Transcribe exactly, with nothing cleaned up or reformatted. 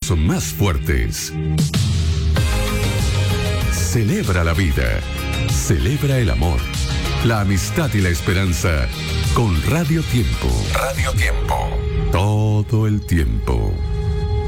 los más fuertes. Celebra la vida. Celebra el amor, la amistad y la esperanza con Radio Tiempo. Radio Tiempo. Todo el tiempo.